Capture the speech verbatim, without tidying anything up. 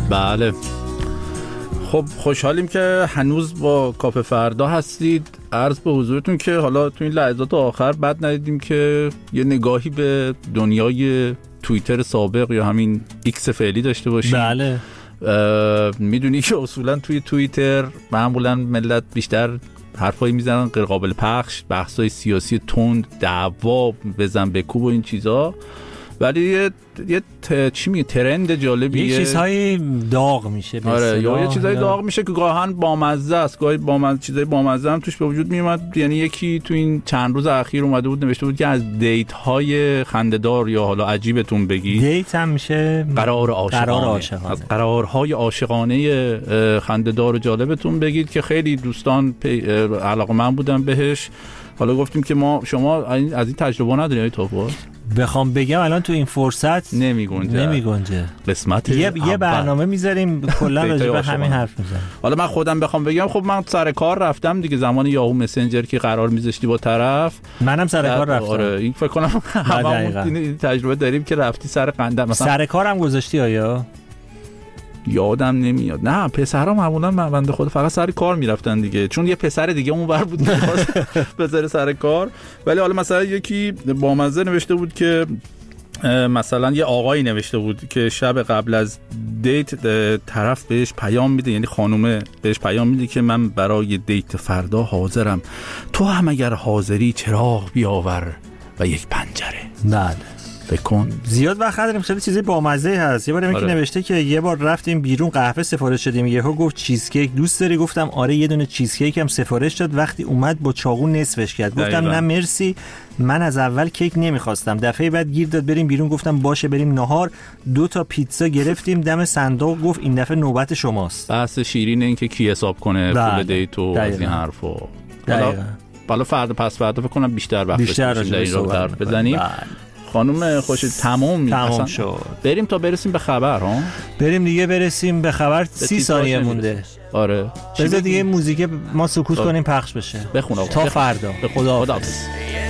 بله. خب خوشحالیم که هنوز با کافه فردا هستید. عرض به حضورتون که حالا تو این لحظات آخر بد ندیدیم که یه نگاهی به دنیای توییتر سابق یا همین ایکس فعلی داشته باشیم. بله. میدونی که اصولا توی توییتر معمولا ملت بیشتر حرفایی میزنن غیر قابل پخش، بحثای سیاسی تند، دعوا، بزن بکوب و این چیزا، ولی یه, یه ت... چی میگه ترند جالبیه، یه چیزهای داغ میشه. آره، یا یه چیزهای داغ میشه که گاهن بامزه است، گاهی بامزه چیزای بامزه هم توش به وجود میومد. یعنی یکی تو این چند روز اخیر اومده بود نوشته بود که از دیت های خنده‌دار یا حالا عجیبتون بگید، دیت هم میشه قرار عاشقانه، قرار عاشقانه. از قرارهای عاشقانه خنده‌دار و جالبتون بگید که خیلی دوستان علاقه‌مند بودن بهش. حالا گفتیم که ما شما از این تجربه ندارید توفا؟ بخوام بگم الان تو این فرصت نمیگنجه نمیگنجه قسمت یه, یه برنامه میذاریم کلا راجع به همین حرف میزنیم. حالا من خودم بخوام بگم، خب من سر کار رفتم دیگه، زمان یاهو مسنجر که قرار میذاشتی با طرف، منم سر کار رفتم. آره این فکر کنم هممون تجربه داریم که رفتی سر قنده مثلا. سر کارم گذاشتی آیا؟ یادم نمیاد. نه پسرها معمولا من بنده خود فقط سر کار میرفتن دیگه، چون یه پسر دیگه اونور بود می‌خواست بذاره سر کار. ولی حالا مثلا یکی بامزه نوشته بود که مثلا یه آقایی نوشته بود که شب قبل از دیت طرف بهش پیام میده، یعنی خانومه بهش پیام میده که من برای دیت فردا حاضرم، تو هم اگر حاضری چراغ بیاور و یک پنجره. بله بکن. زیاد وقت نداریم، خیلی چیزای بامزه هست. یه بار یکی آره. نوشته که یه بار رفتیم بیرون قهوه سفارش شدیم، یهو گفت چیزکیک دوست داری؟ گفتم آره یه دونه چیزکیک هم سفارش داد. وقتی اومد با چاقو نصفش کرد. گفتم دقیقا. نه مرسی، من از اول کیک نمیخواستم. دفعه بعد گیر داد بریم بیرون، گفتم باشه بریم نهار. دو تا پیتزا گرفتیم، دم صندوق گفت این دفعه نوبت شماست. بحث شیرین این که کی حساب کنه پول دیت و از این حرفا. حالا بالا فردا پس فردا فکر کنم بیشتر وقت بیشتر رو بزنیم. خانم خوشی تمام تمام شد. بریم تا برسیم به خبر ها. بریم دیگه برسیم به خبر. سی ثانیه مونده. آره بذار دیگه موزیک ما سکوت کنیم پخش بشه. بخون آقا تا فردا. به خدا حافظ.